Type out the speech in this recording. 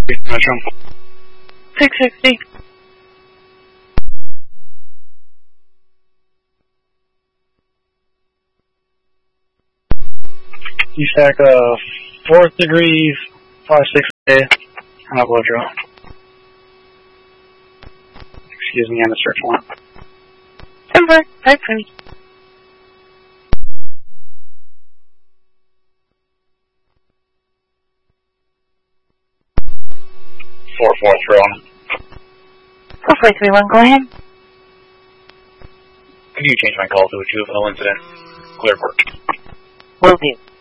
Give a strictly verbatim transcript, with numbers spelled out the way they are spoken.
Metro. six sixty. You stack uh, fourth degrees, five six A, and I'll blow draw. Excuse me, and the search warrant. Timber, type three. four four three. four four three one, go ahead. Can you change my call to a juvenile incident? Clear work. Will do.